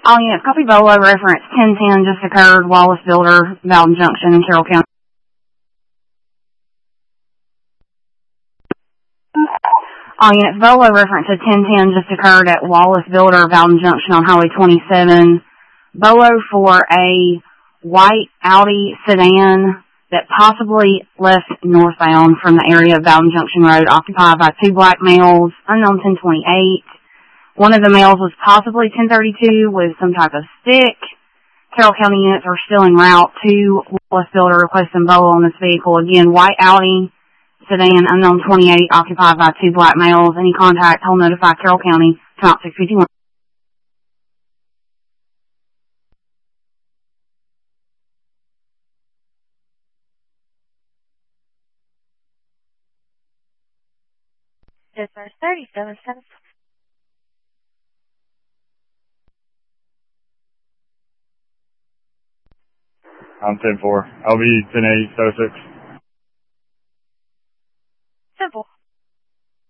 All units, copy Bolo, reference 1010 just occurred, Wallace Builder, Bowden Junction in Carroll County. All units, Bolo, reference to 1010 just occurred at Wallace Builder, Bowden Junction on Highway 27. Bolo for a white Audi sedan that possibly left northbound from the area of Bowden Junction Road, occupied by two black males, unknown 1028. One of the males was possibly 1032 with some type of stick. Carroll County units are still en route to Wallace Builder requesting Bolo on this vehicle. Again, white Audi sedan, unknown 28, occupied by two black males. Any contact, hold notify Carroll County, top 651. Dispatch 37 I'm 10-4. I'll be 10-8, 06.